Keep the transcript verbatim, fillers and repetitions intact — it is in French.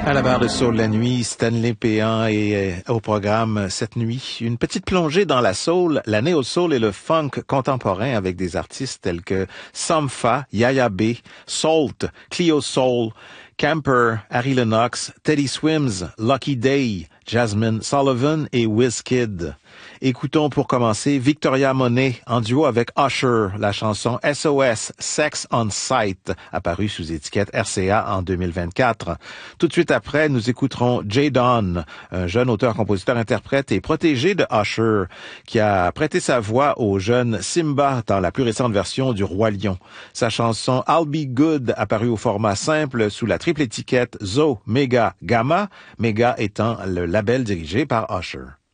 À la barre de Soul la nuit, Stanley Péan est au programme cette nuit. Une petite plongée dans la soul, la néo-soul et le funk contemporain avec des artistes tels que Sampha, Yaya B, Salt, Cleo Soul, Camper, Harry Lennox, Teddy Swims, Lucky Day, Jasmine Sullivan et Wizkid. Écoutons pour commencer Victoria Monet en duo avec Usher, la chanson S O S, Sex on Sight, apparue sous étiquette R C A en deux mille vingt-quatre. Tout de suite après, nous écouterons Jay Don, un jeune auteur-compositeur-interprète et protégé de Usher, qui a prêté sa voix au jeune Simba dans la plus récente version du Roi Lion. Sa chanson I'll Be Good, apparue au format simple sous la triple étiquette Zo, Mega, Gamma, Mega étant le label dirigé par Usher.